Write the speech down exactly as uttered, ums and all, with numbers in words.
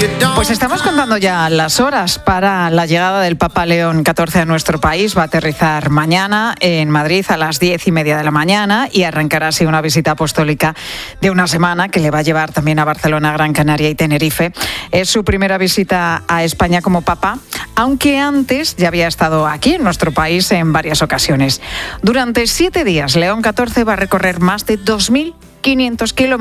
Pues estamos contando ya las horas para la llegada del Papa León catorce a nuestro país. Va a aterrizar mañana en Madrid a las diez y media de la mañana y arrancará así una visita apostólica de una semana que le va a llevar también a Barcelona, Gran Canaria y Tenerife. Es su primera visita a España como Papa, aunque antes ya había estado aquí en nuestro país en varias ocasiones. Durante siete días, León catorce va a recorrer más de dos mil quinientos kilómetros.